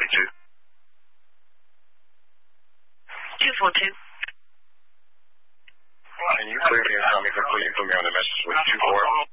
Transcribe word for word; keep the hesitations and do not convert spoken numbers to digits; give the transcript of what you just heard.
two. two four two. Can you clear me and tell me quickly and put me on the message with two four?